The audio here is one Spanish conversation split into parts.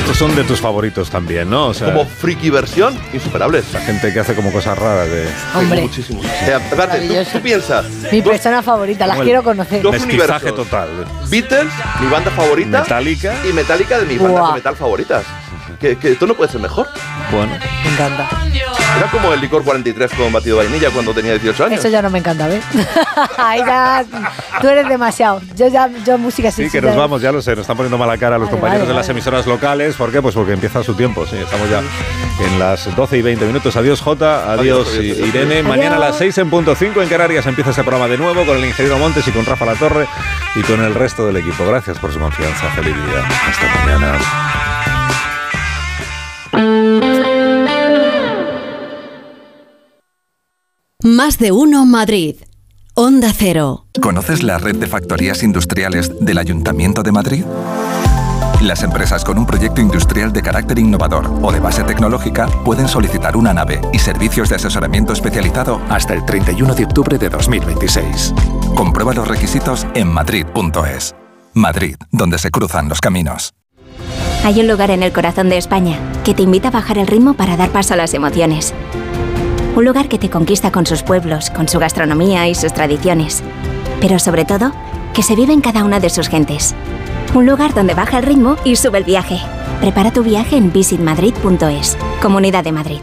Estos son de tus favoritos también, ¿no? O sea, como friki versión, insuperables. La gente que hace como cosas raras de... Hombre. Muchísimo. O sea, espérate, tú piensas. Mi persona favorita, las quiero conocer. Dos mestizaje universos. total. Beatles, mi banda favorita. Metallica. Y Metallica de mis bandas de metal favoritas. Que esto no puede ser mejor. Bueno. Me encanta. Era como el licor 43 con batido de vainilla cuando tenía 18 años. Eso ya no me encanta, ¿ves? Ahí ya, tú eres demasiado. Yo música Sí, que nos vamos, ya lo sé, nos están poniendo mala cara los compañeros de las emisoras locales. ¿Por qué? Pues porque empieza su tiempo, sí, estamos ya en las 12 y 20 minutos. Adiós, Jota, adiós, Irene. Adiós. Mañana a las 6:05 en Canarias empieza este programa de nuevo con el ingeniero Montes y con Rafa Latorre y con el resto del equipo. Gracias por su confianza, feliz día. Hasta mañana. Más de uno Madrid. Onda Cero. ¿Conoces la red de factorías industriales del Ayuntamiento de Madrid? Las empresas con un proyecto industrial de carácter innovador o de base tecnológica pueden solicitar una nave y servicios de asesoramiento especializado hasta el 31 de octubre de 2026. Comprueba los requisitos en madrid.es. Madrid, donde se cruzan los caminos. Hay un lugar en el corazón de España que te invita a bajar el ritmo para dar paso a las emociones. Un lugar que te conquista con sus pueblos, con su gastronomía y sus tradiciones. Pero sobre todo, que se vive en cada una de sus gentes. Un lugar donde baja el ritmo y sube el viaje. Prepara tu viaje en visitmadrid.es. Comunidad de Madrid.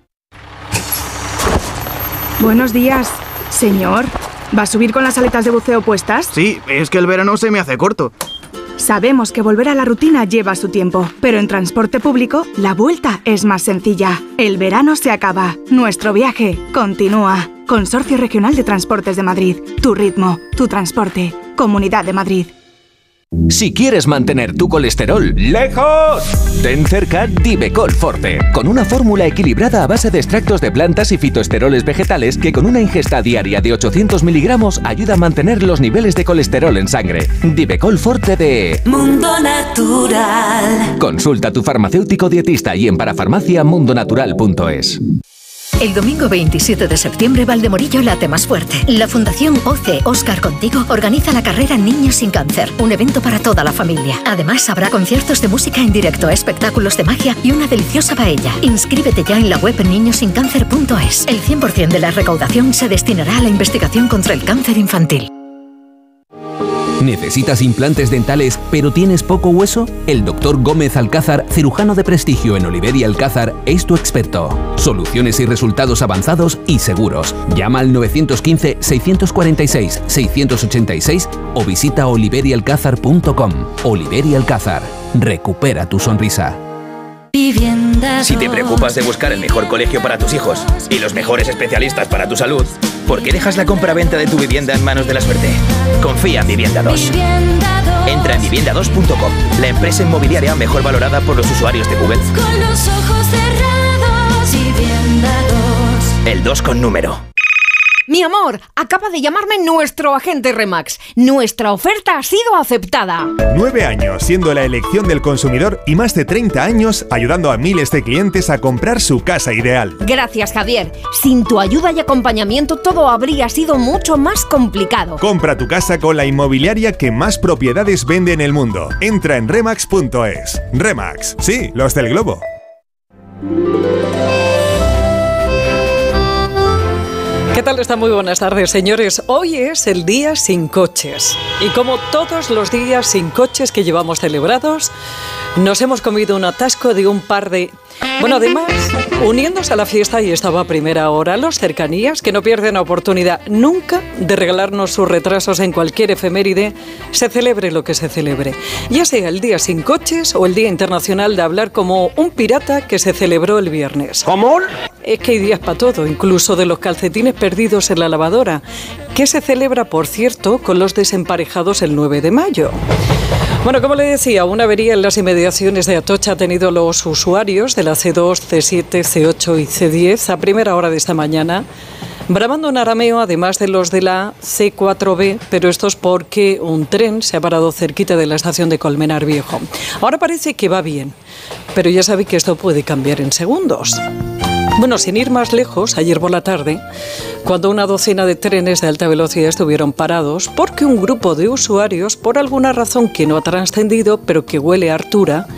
Buenos días. Señor, ¿va a subir con las aletas de buceo puestas? Sí, es que el verano se me hace corto. Sabemos que volver a la rutina lleva su tiempo, pero en transporte público la vuelta es más sencilla. El verano se acaba, nuestro viaje continúa. Consorcio Regional de Transportes de Madrid. Tu ritmo, tu transporte. Comunidad de Madrid. Si quieres mantener tu colesterol lejos, ten cerca Divecol Forte, con una fórmula equilibrada a base de extractos de plantas y fitoesteroles vegetales que con una ingesta diaria de 800 miligramos ayuda a mantener los niveles de colesterol en sangre. Divecol Forte de Mundo Natural. Consulta a tu farmacéutico dietista y en parafarmacia.mundonatural.es. El domingo 27 de septiembre, Valdemorillo late más fuerte. La Fundación OC Óscar Contigo organiza la carrera Niños sin Cáncer, un evento para toda la familia. Además, habrá conciertos de música en directo, espectáculos de magia y una deliciosa paella. Inscríbete ya en la web niñosincancer.es. El 100% de la recaudación se destinará a la investigación contra el cáncer infantil. ¿Necesitas implantes dentales pero tienes poco hueso? El Dr. Gómez Alcázar, cirujano de prestigio en Oliver y Alcázar, es tu experto. Soluciones y resultados avanzados y seguros. Llama al 915-646-686 o visita oliverialcázar.com. Oliver y Alcázar. Recupera tu sonrisa. Si te preocupas de buscar el mejor colegio para tus hijos y los mejores especialistas para tu salud, ¿por qué dejas la compra-venta de tu vivienda en manos de la suerte? Confía en Vivienda 2. Entra en vivienda2.com, la empresa inmobiliaria mejor valorada por los usuarios de Google. Con los ojos cerrados, Vivienda 2. El 2 con número. Mi amor, acaba de llamarme nuestro agente Remax. Nuestra oferta ha sido aceptada. 9 años siendo la elección del consumidor y más de 30 años ayudando a miles de clientes a comprar su casa ideal. Gracias, Javier. Sin tu ayuda y acompañamiento todo habría sido mucho más complicado. Compra tu casa con la inmobiliaria que más propiedades vende en el mundo. Entra en remax.es. Remax, sí, los del globo. ¿Qué tal? Está muy buenas tardes, señores. Hoy es el día sin coches. Y como todos los días sin coches que llevamos celebrados, nos hemos comido un atasco de un par de... Bueno, además, uniéndose a la fiesta y estaba a primera hora, los cercanías, que no pierden oportunidad nunca de regalarnos sus retrasos en cualquier efeméride, se celebre lo que se celebre. Ya sea el día sin coches o el Día Internacional de Hablar como un pirata que se celebró el viernes. ¿Cómo? Es que hay días para todo, incluso de los calcetines perdidos en la lavadora, que se celebra, por cierto, con los desemparejados el 9 de mayo. Bueno, como le decía, una avería en las inmediaciones de Atocha ha tenido los usuarios de la C2, C7, C8 y C10 a primera hora de esta mañana, bramando un arameo, además de los de la C4B, pero esto es porque un tren se ha parado cerquita de la estación de Colmenar Viejo. Ahora parece que va bien, pero ya sabe que esto puede cambiar en segundos. Bueno, sin ir más lejos, ayer por la tarde, cuando una docena de trenes de alta velocidad estuvieron parados porque un grupo de usuarios, por alguna razón que no ha trascendido, pero que huele a hartura,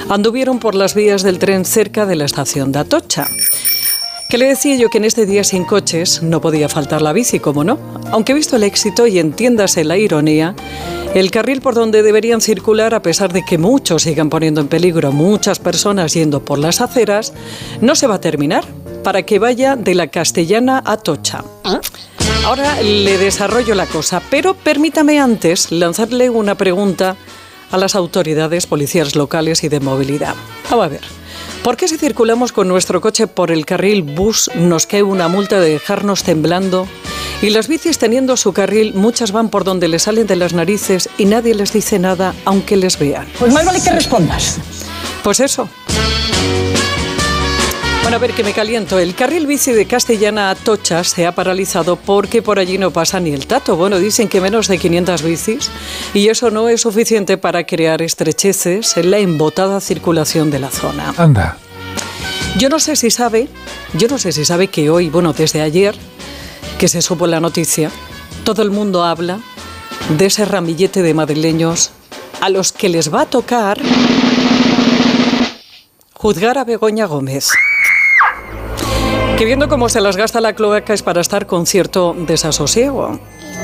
anduvieron por las vías del tren cerca de la estación de Atocha. Que le decía yo que en este día sin coches no podía faltar la bici, ¿cómo no? Aunque visto el éxito y entiéndase la ironía, el carril por donde deberían circular, a pesar de que muchos sigan poniendo en peligro a muchas personas yendo por las aceras, no se va a terminar para que vaya de la Castellana a Atocha. Ahora le desarrollo la cosa, pero permítame antes lanzarle una pregunta a las autoridades policiales locales y de movilidad. Vamos a ver. ¿Por qué si circulamos con nuestro coche por el carril bus nos cae una multa de dejarnos temblando? Y las bicis teniendo su carril, muchas van por donde les salen de las narices y nadie les dice nada aunque les vean. Pues más vale que respondas. Pues eso. Bueno, a ver, que me caliento. El carril bici de Castellana a Atocha se ha paralizado porque por allí no pasa ni el tato. Bueno, dicen que menos de 500 bicis y eso no es suficiente para crear estrecheces en la embotada circulación de la zona. Anda. Yo no sé si sabe que hoy, bueno, desde ayer, que se supo la noticia, todo el mundo habla de ese ramillete de madrileños a los que les va a tocar juzgar a Begoña Gómez. Que viendo cómo se las gasta la cloaca es para estar con cierto desasosiego.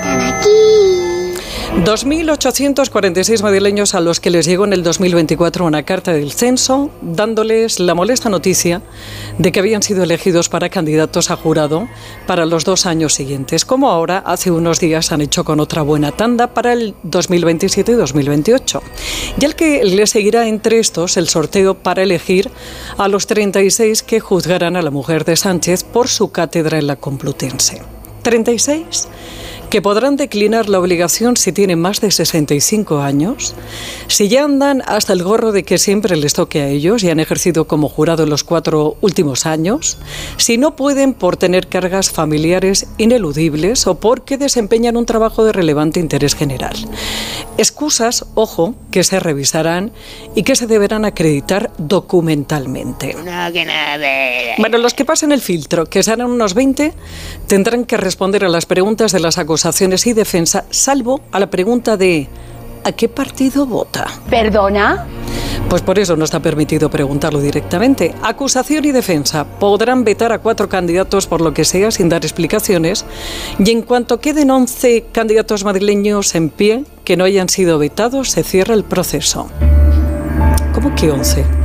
2.846 madrileños a los que les llegó en el 2024 una carta del censo dándoles la molesta noticia de que habían sido elegidos para candidatos a jurado para los 2 años siguientes, como ahora hace unos días han hecho con otra buena tanda para el 2027 y 2028. Y al que le seguirá entre estos el sorteo para elegir a los 36 que juzgarán a la mujer de Sánchez por su cátedra en la Complutense. 36 que podrán declinar la obligación si tienen más de 65 años, si ya andan hasta el gorro de que siempre les toque a ellos y han ejercido como jurado en los 4 últimos años, si no pueden por tener cargas familiares ineludibles o porque desempeñan un trabajo de relevante interés general. Excusas, ojo, que se revisarán y que se deberán acreditar documentalmente. Bueno, los que pasen el filtro, que serán unos 20, tendrán que responder a las preguntas de las acusaciones y defensa, salvo a la pregunta de ¿a qué partido vota? ¿Perdona? Pues por eso no está permitido preguntarlo directamente. Acusación y defensa podrán vetar a 4 candidatos por lo que sea sin dar explicaciones y en cuanto queden 11 candidatos madrileños en pie que no hayan sido vetados, se cierra el proceso. ¿Cómo que 11?